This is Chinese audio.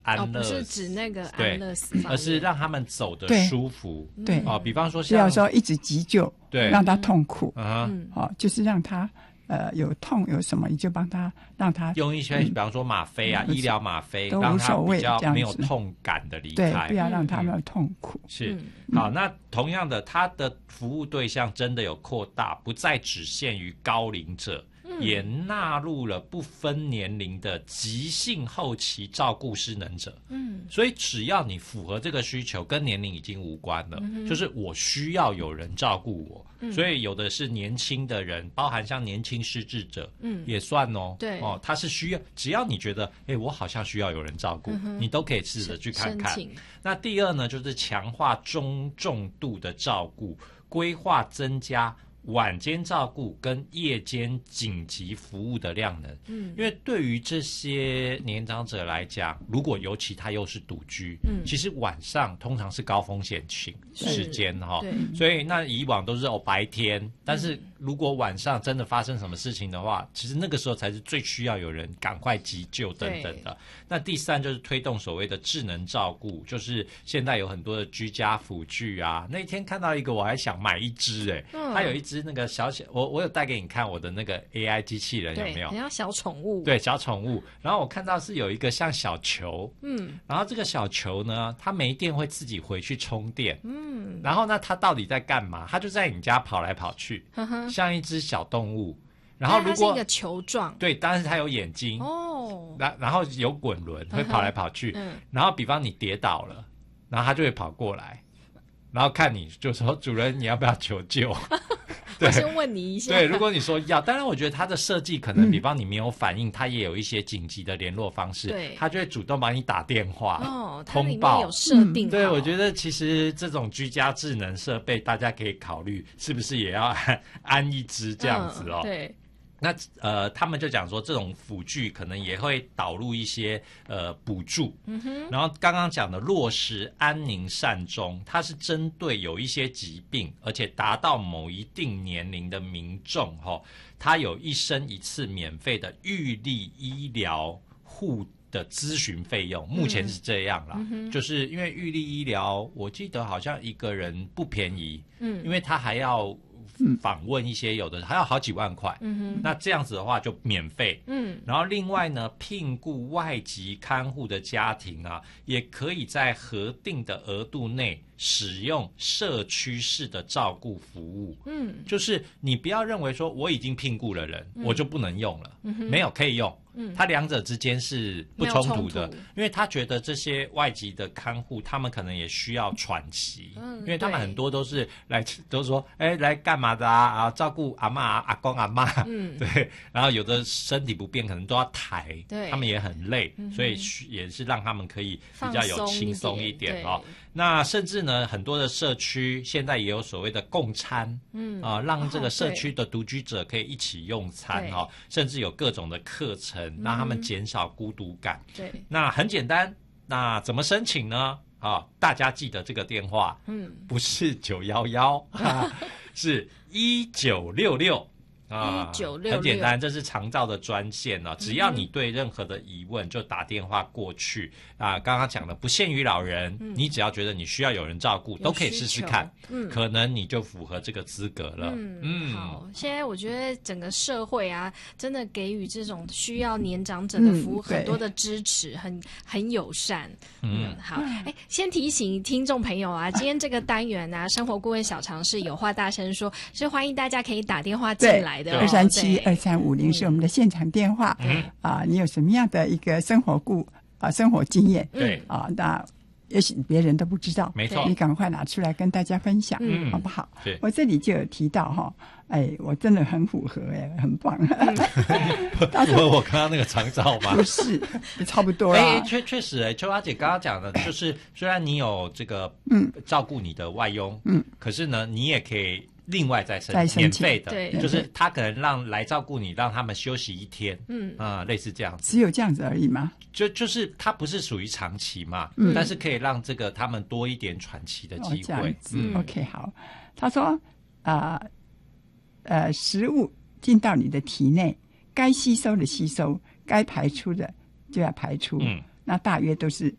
安乐， 不是指那个安乐死方面， 而是让他们走得舒服。 对比方说不要说一直急救， 对， 让他痛苦。 就是让他有痛有什么，你就帮他让他用一些，比方说吗啡啊，医疗吗啡，让他比较没有痛感的离开， 对，不要让他们痛苦。 是好，那同样的，他的服务对象真的有扩大，不再只限于高龄者。也纳入了不分年龄的急性后期照顾失能者。所以只要你符合这个需求，跟年龄已经无关了，就是我需要有人照顾我。所以有的是年轻的人，包含像年轻失智者，也算哦。 对他是需要，只要你觉得，我好像需要有人照顾，你都可以试着去看看。那第二呢，就是强化中重度的照顾，规划增加晚间照顾跟夜间紧急服务的量能。因为对于这些年长者来讲，如果尤其他又是独居，其实晚上通常是高风险时间所以那以往都是白天，但是如果晚上真的发生什么事情的话，其实那个时候才是最需要有人赶快急救等等的。那第三就是推动所谓的智能照顾，就是现在有很多的居家辅具啊。那天看到一个我还想买一只它有一只那个小我有带给你看我的那个 AI 机器人，有没有？ 很像小宠物。 对，小宠物。然后我看到是有一个像小球，然后这个小球呢，它没电会自己回去充电，然后呢，它到底在干嘛？它就在你家跑来跑去，像一只小动物。然后如果它是一个球状， 对，但是它有眼睛然后有滚轮，会跑来跑去。然后比方你跌倒了，然后它就会跑过来，然后看你就说主人你要不要求救？ 我先问你一下。 对，如果你说要，当然我觉得它的设计可能，比方你没有反应，它也有一些紧急的联络方式， 对， 它就会主动帮你打电话， 它里通报面有设定对，我觉得其实这种居家智能设备，大家可以考虑是不是也要安一只这样子哦。 对。 那他们就讲说，这种辅具可能也会导入一些补助。然后刚刚讲的落实安宁善终，它是针对有一些疾病，而且达到某一定年龄的民众它有一生一次免费的预立医疗护的咨询费用，目前是这样啦。就是因为预立医疗，我记得好像一个人不便宜，因为他还要访问一些，有的还要好几万块，那这样子的话就免费。然后另外呢，聘雇外籍看护的家庭啊，也可以在核定的额度内使用社区式的照顾服务。就是你不要认为说我已经聘雇了人，我就不能用了，没有，可以用。它两者之间是不冲突的，因为他觉得这些外籍的看护，他们可能也需要喘息，因为他们很多都是都说来干嘛的啊，照顾阿嬷阿公阿嬷，对，然后有的身体不便，可能都要抬，他们也很累，所以也是让他们可以比较有轻松一点哦。那甚至呢，很多的社区现在也有所谓的共餐，让这个社区的独居者可以一起用餐甚至有各种的课程，让他们减少孤独感。 对， 那很简单，那怎么申请呢？大家记得这个电话，不是911，是1966。 1966 很简单，这是长照的专线只要你对任何的疑问，就打电话过去刚刚讲的不限于老人，你只要觉得你需要有人照顾，都可以试试看，可能你就符合这个资格了。 好，现在我觉得整个社会啊，真的给予这种需要年长者的服务很多的支持，很友善。好，先提醒听众朋友啊，今天这个单元啊，生活顾问小常识有话大声说，是欢迎大家可以打电话进来的 2372350是我们的现场电话。你有什么样的一个生活经验？ 对那也许别人都不知道， 没错， 你赶快拿出来跟大家分享，好不好？我这里就有提到我真的很符合很棒。 符合我刚刚那个长照吗？ 不是，差不多啦。 确实秋花姐刚刚讲的就是虽然你有这个照顾你的外佣，可是呢，你也可以另外再申请免费的，就是他可能让来照顾你，让他们休息1天，类似这样子。 只有这样子而已吗？ 就是他不是属于长期嘛，但是可以让这个他们多一点喘息的机会。 OK， 好。他说食物进到你的体内，该吸收的吸收，该排出的就要排出。 那大约都是